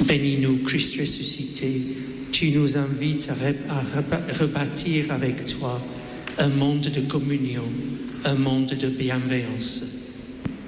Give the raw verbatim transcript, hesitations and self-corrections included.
Bénis-nous, Christ ressuscité. Tu nous invites à, rep- à rep- rebâtir avec toi un monde de communion, un monde de bienveillance.